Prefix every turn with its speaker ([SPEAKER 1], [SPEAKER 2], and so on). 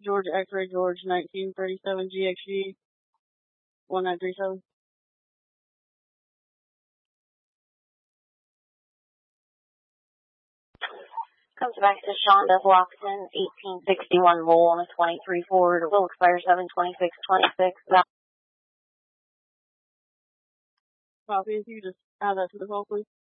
[SPEAKER 1] George X-Ray George 1937 GXG 1937.
[SPEAKER 2] Comes back to Shonda Blockton, 1861 roll on a 23 Ford. Will expire 7/26/26.
[SPEAKER 1] Copy. If you just add that to the call, please.